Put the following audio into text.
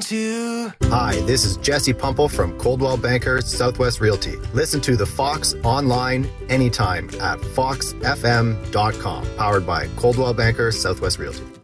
to. Hi, this is Jesse Pumple from Coldwell Banker Southwest Realty. Listen to the Fox online anytime at foxfm.com. Powered by Coldwell Banker Southwest Realty.